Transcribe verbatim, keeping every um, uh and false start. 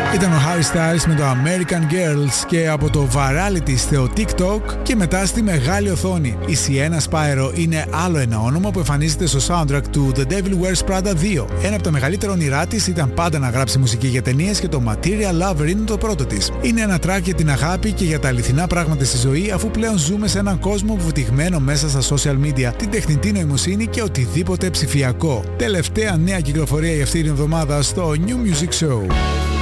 Ήταν ο Harry Styles με το American Girls και από το Virality στο TikTok και μετά στη μεγάλη οθόνη. Η Sienna Spyro είναι άλλο ένα όνομα που εμφανίζεται στο soundtrack του The Devil Wears Prada δύο. Ένα από τα μεγαλύτερα όνειρά της ήταν πάντα να γράψει μουσική για ταινίες και το Material Lover είναι το πρώτο της. Είναι ένα track για την αγάπη και για τα αληθινά πράγματα στη ζωή, αφού πλέον ζούμε σε έναν κόσμο βουτυγμένο μέσα στα social media, την τεχνητή νοημοσύνη και οτιδήποτε ψηφιακό. Τελευταία νέα κυκλοφορία για αυτή την εβδομάδα στο New Music Show.